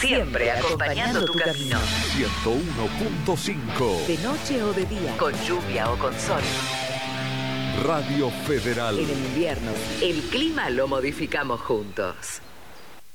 Siempre acompañando tu camino. 101.5. De noche o de día. Con lluvia o con sol. Radio Federal. En el invierno. El clima lo modificamos juntos.